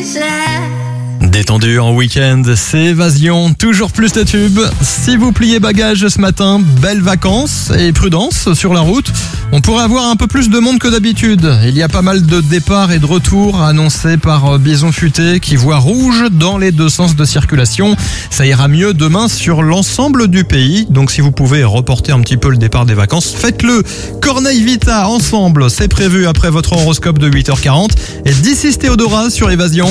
Détendu en week-end, c'est Évasion, toujours plus de tubes. Si vous pliez bagages ce matin, belles vacances et prudence sur la route. On pourrait avoir un peu plus de monde que d'habitude. Il y a pas mal de départs et de retours annoncés par Bison Futé qui voit rouge dans les deux sens de circulation. Ça ira mieux demain sur l'ensemble du pays. Donc si vous pouvez reporter un petit peu le départ des vacances, faites-le. Corneille Vita ensemble, c'est prévu après votre horoscope de 8h40. Et d'ici Théodora sur Évasion.